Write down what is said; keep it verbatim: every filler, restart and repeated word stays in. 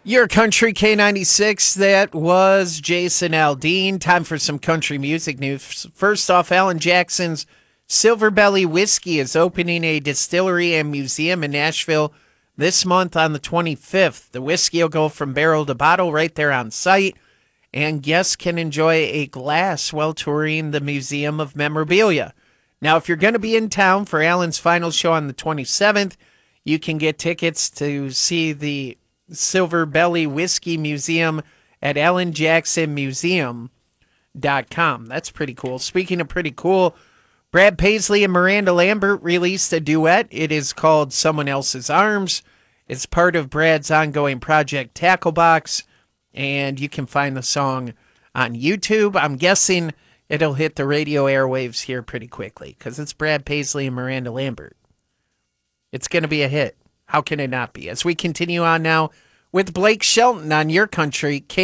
Your Country K ninety-six, that was Jason Aldean. Time for some country music news. First off, Alan Jackson's Silver Belly Whiskey is opening a distillery and museum in Nashville this month on the twenty-fifth. The whiskey will go from barrel to bottle right there on site, and guests can enjoy a glass while touring the Museum of Memorabilia. Now, if you're going to be in town for Alan's final show on the twenty-seventh, you can get tickets to see the Silver Belly Whiskey Museum at alan jackson museum dot com. That's pretty cool. Speaking of pretty cool, Brad Paisley and Miranda Lambert released a duet. It is called Someone Else's Arms. It's part of Brad's ongoing project Tacklebox, and you can find the song on YouTube. I'm guessing it'll hit the radio airwaves here pretty quickly because it's Brad Paisley and Miranda Lambert. It's going to be a hit. How can it not be? As we continue on now with Blake Shelton on Your Country, K